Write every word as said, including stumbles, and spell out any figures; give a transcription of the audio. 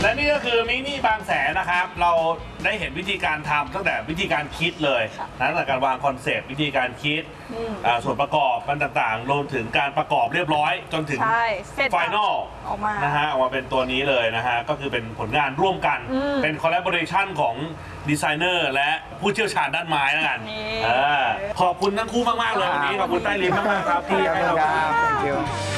และนี่ก็คือมินิบางแสนนะครับเราได้เห็นวิธีการทำตั้งแต่วิธีการคิดเลยนะตั้งแต่การวางคอนเซปต์วิธีการคิดส่วนประกอบมันต่างๆรวมถึงการประกอบเรียบร้อยจนถึงไฟนอลออกมานะฮะออกมาเป็นตัวนี้เลยนะฮะก็คือเป็นผลงานร่วมกันเป็นคอลแลบอเรชันของดีไซเนอร์และผู้เชี่ยวชาญด้านไม้แล้วกันขอบคุณทั้งคู่มากๆเลยวันนี้ขอบคุณใต้ลิ้นมากๆครับที่ให้เรา